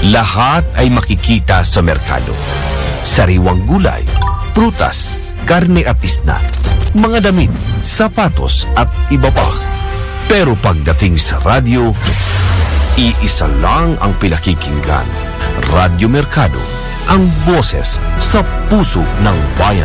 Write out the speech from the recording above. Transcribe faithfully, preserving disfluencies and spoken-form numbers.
Lahat ay makikita sa merkado. Sariwang gulay, prutas, karne at isda, mga damit, sapatos at iba pa. Pero pagdating sa radyo, iisa lang ang pinakikinggan. Radyo Mercado, ang boses sa puso ng bayan.